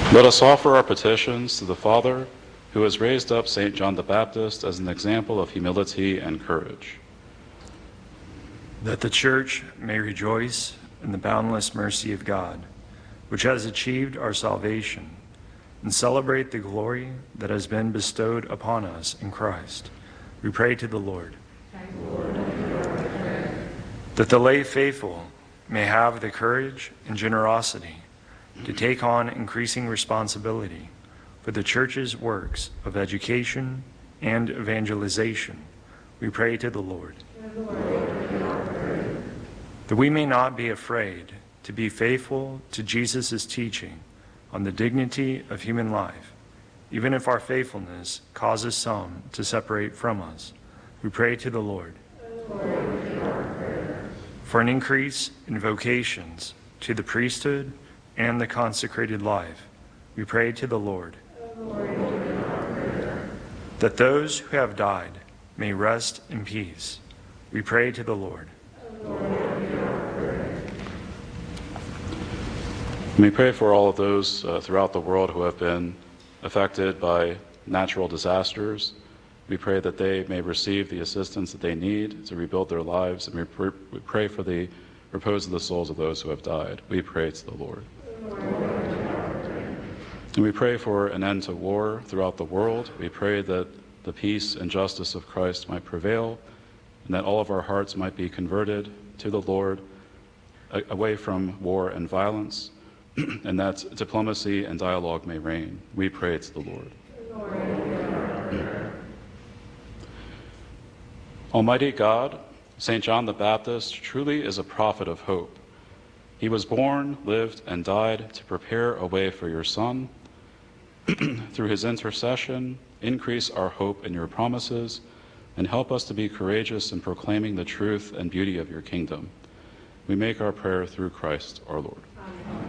Let us offer our petitions to the Father, who has raised up St. John the Baptist as an example of humility and courage. That the Church may rejoice in the boundless mercy of God, which has achieved our salvation, and celebrate the glory that has been bestowed upon us in Christ. We pray to the Lord. That the lay faithful may have the courage and generosity to take on increasing responsibility for the Church's works of education and evangelization. We pray to the Lord. That we may not be afraid to be faithful to Jesus' teaching on the dignity of human life, even if our faithfulness causes some to separate from us. We pray to the Lord. For an increase in vocations to the priesthood and the consecrated life, we pray to the Lord. That those who have died may rest in peace, we pray to the Lord. We pray for all of those throughout the world who have been affected by natural disasters. We pray that they may receive the assistance that they need to rebuild their lives, and we pray for the repose of the souls of those who have died. We pray to the Lord. And we pray for an end to war throughout the world. We pray that the peace and justice of Christ might prevail, and that all of our hearts might be converted to the Lord, away from war and violence, and that diplomacy and dialogue may reign. We pray to the Lord. Almighty God, St. John the Baptist truly is a prophet of hope. He was born, lived, and died to prepare a way for your Son. Through his intercession, increase our hope in your promises, and help us to be courageous in proclaiming the truth and beauty of your kingdom. We make our prayer through Christ our Lord. Amen.